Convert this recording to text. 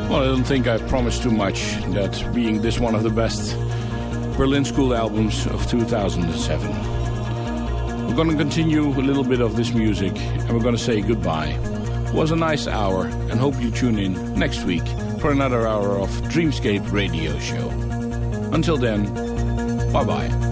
Well, I don't think I promised too much, that being this one of the best Berlin School albums of 2007. We're going to continue a little bit of this music, and we're going to say goodbye. It was a nice hour, and hope you tune in next week for another hour of Dreamscape Radio Show. Until then, bye-bye.